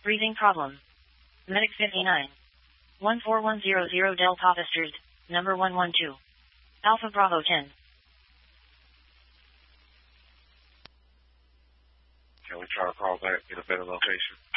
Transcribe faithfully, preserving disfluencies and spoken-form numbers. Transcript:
Breathing problem. Medic fifty-nine. one four one zero zero Del Papa Street, number one one two. Alpha Bravo ten. Can we try to call back, get a better location?